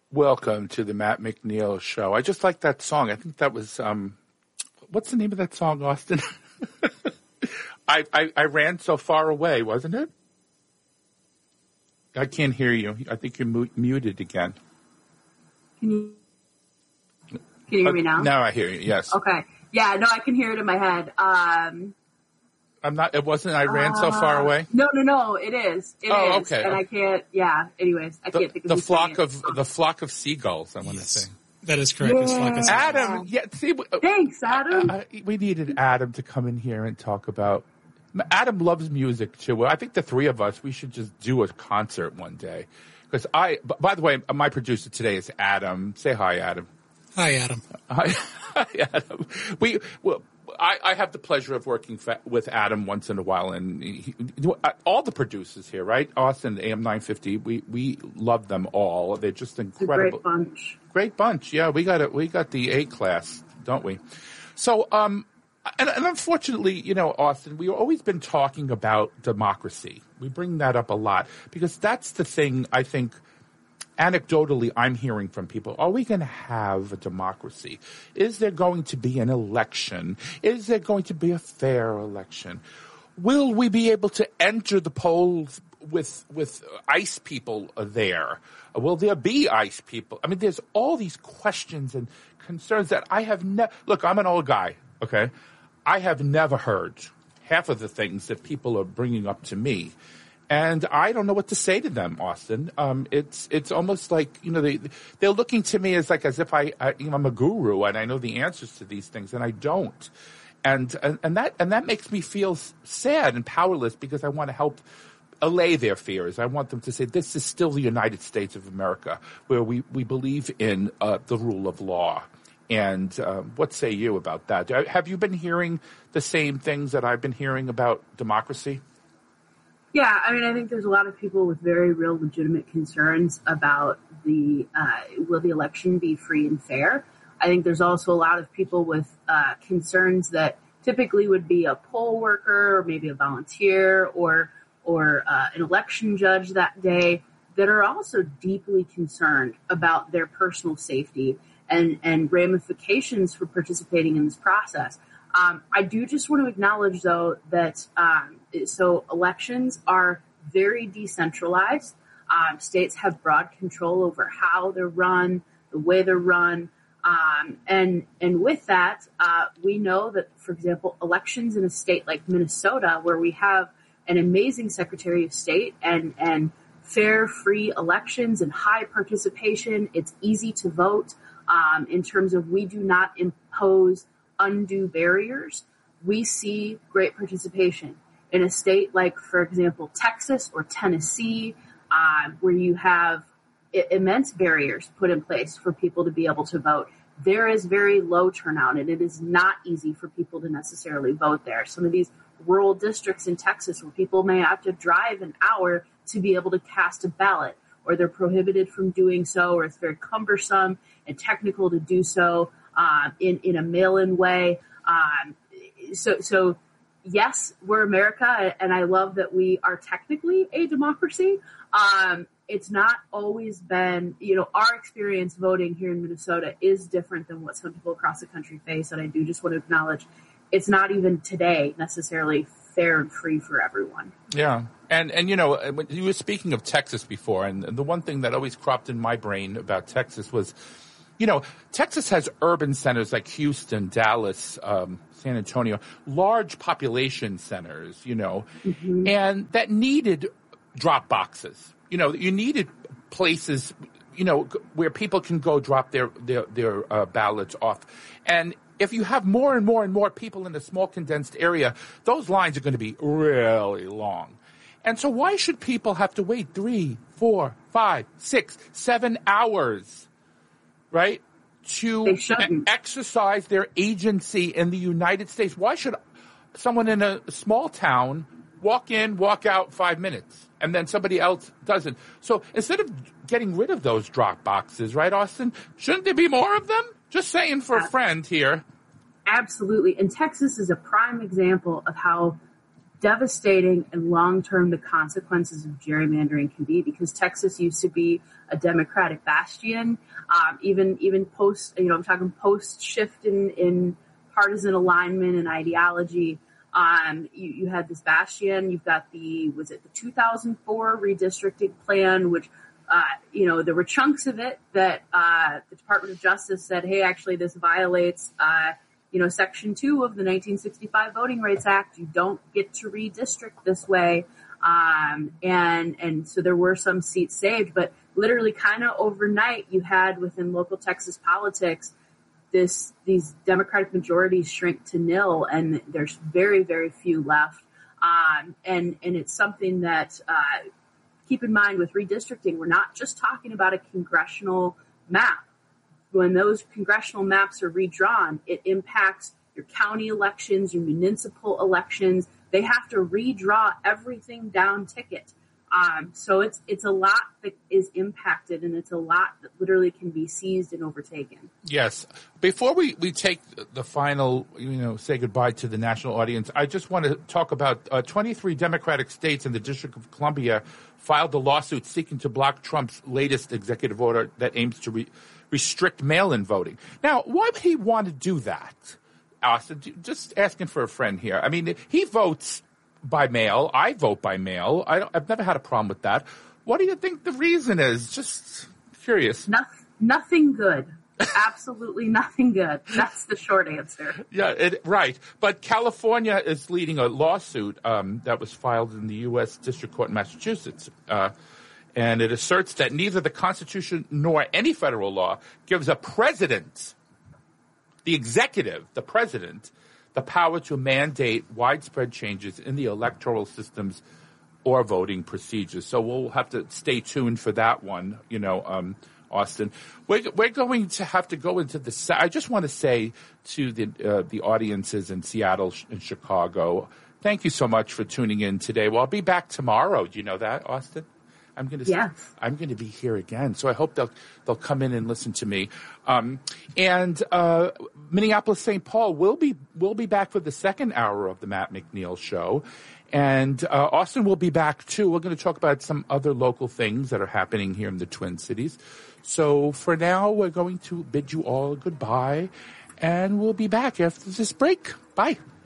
Welcome to the Matt McNeil Show. I just like that song. I think that was, what's the name of that song, Austin? I ran so far away, wasn't it? I can't hear you. I think you're muted again. Can you hear me now? Now I hear you, yes. Okay. Yeah, no, I can hear it in my head. It wasn't I ran so far away? No, it is. It is. Okay. And I can't, anyways, I can't think of the flock of seagulls, I want to say. That is correct. Yeah. Adam, thanks, Adam. We needed Adam to come in here and talk about. Adam loves music too. I think the three of us, we should just do a concert one day. Because by the way, my producer today is Adam. Say hi, Adam. Hi, Adam. Hi, Adam. I have the pleasure of working with Adam once in a while, and all the producers here, right? Austin, AM 950, we love them all. They're just incredible. It's a great bunch. Great bunch. Yeah, we got the A class, don't we? So, and unfortunately, Austin, we've always been talking about democracy. We bring that up a lot because that's the thing I think. Anecdotally, I'm hearing from people, are we going to have a democracy? Is there going to be an election? Is there going to be a fair election? Will we be able to enter the polls with ICE people there? Will there be ICE people? I mean, there's all these questions and concerns that I have never... Look, I'm an old guy, okay? I have never heard half of the things that people are bringing up to me. And I don't know what to say to them, Austin. It's almost like, they're looking to me as if I'm a guru and I know the answers to these things, and I don't. And that makes me feel sad and powerless because I want to help allay their fears. I want them to say, this is still the United States of America, where we believe in the rule of law. And what say you about that? Have you been hearing the same things that I've been hearing about democracy? Yeah, I mean, I think there's a lot of people with very real legitimate concerns about will the election be free and fair? I think there's also a lot of people with concerns that typically would be a poll worker or maybe a volunteer or an election judge that day that are also deeply concerned about their personal safety and ramifications for participating in this process. I do just want to acknowledge, though, that so elections are very decentralized. States have broad control over how they're run, the way they're run. And with that, we know that, for example, elections in a state like Minnesota, where we have an amazing Secretary of State and fair, free elections and high participation, it's easy to vote in terms of we do not impose undue barriers. We see great participation. In a state like, for example, Texas or Tennessee, where you have immense barriers put in place for people to be able to vote, there is very low turnout, and it is not easy for people to necessarily vote there. Some of these rural districts in Texas where people may have to drive an hour to be able to cast a ballot, or they're prohibited from doing so, or it's very cumbersome and technical to do so in a mail-in way. So yes, we're America, and I love that we are technically a democracy. It's not always been, our experience voting here in Minnesota is different than what some people across the country face. And I do just want to acknowledge it's not even today necessarily fair and free for everyone. Yeah. And you were speaking of Texas before, and the one thing that always cropped in my brain about Texas was, Texas has urban centers like Houston, Dallas, San Antonio, large population centers, and that needed drop boxes. You needed places, where people can go drop their ballots off. And if you have more and more and more people in a small condensed area, those lines are going to be really long. And so why should people have to wait 3, 4, 5, 6, 7 hours, right, to exercise their agency in the United States? Why should someone in a small town walk in, walk out 5 minutes, and then somebody else doesn't? So instead of getting rid of those drop boxes, right, Austin, shouldn't there be more of them? Just saying for a friend here. Absolutely. And Texas is a prime example of how devastating and long-term the consequences of gerrymandering can be, because Texas used to be a Democratic bastion. Even post, I'm talking post shift in partisan alignment and ideology. You had this bastion. You've got the 2004 redistricting plan, which there were chunks of it that the Department of Justice said, hey, actually this violates Section 2 of the 1965 Voting Rights Act. You don't get to redistrict this way. And so there were some seats saved, but literally kind of overnight you had within local Texas politics these Democratic majorities shrink to nil, and there's very, very few left. And it's something that keep in mind with redistricting, we're not just talking about a congressional map. When those congressional maps are redrawn, it impacts your county elections, your municipal elections. They have to redraw everything down ticket. So it's a lot that is impacted, and it's a lot that literally can be seized and overtaken. Yes. Before we take the final, say goodbye to the national audience, I just want to talk about 23 Democratic states and the District of Columbia filed a lawsuit seeking to block Trump's latest executive order that aims to restrict mail-in voting. Now, why would he want to do that, Austin? Just asking for a friend here. I mean, he votes by mail. I vote by mail. I've never had a problem with that. What do you think the reason is? Just curious. Nothing good. Absolutely nothing good. That's the short answer. Yeah, right. But California is leading a lawsuit that was filed in the U.S. District Court in Massachusetts. And it asserts that neither the Constitution nor any federal law gives a president, the executive, the president, the power to mandate widespread changes in the electoral systems or voting procedures. So we'll have to stay tuned for that one, Austin. We're going to have to go into the. I just want to say to the audiences in Seattle and Chicago, thank you so much for tuning in today. Well, I'll be back tomorrow. Do you know that, Austin? I'm going to be here again, so I hope they'll come in and listen to me. And Minneapolis St. Paul will be back for the second hour of the Matt McNeil Show, and Austin will be back too. We're going to talk about some other local things that are happening here in the Twin Cities. So for now, we're going to bid you all goodbye, and we'll be back after this break. Bye.